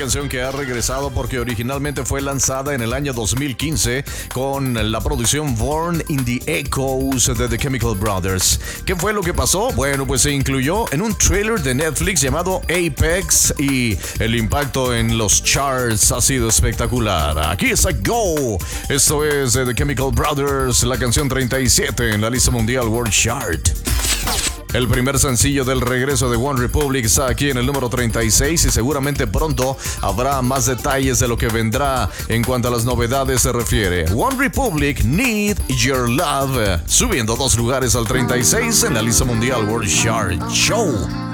canción que ha regresado porque originalmente fue lanzada en el año 2015 con la producción Born in the Echoes de The Chemical Brothers. ¿Qué fue lo que pasó? Bueno, pues se incluyó en un trailer de Netflix llamado Apex y el impacto en los charts ha sido espectacular. Aquí está Go. Esto es de The Chemical Brothers, la canción 37 en la lista mundial World Chart. El primer sencillo del regreso de One Republic está aquí en el número 36 y seguramente pronto habrá más detalles de lo que vendrá en cuanto a las novedades se refiere. One Republic, Need Your Love, subiendo 2 lugares al 36 en la lista mundial World Chart. Show.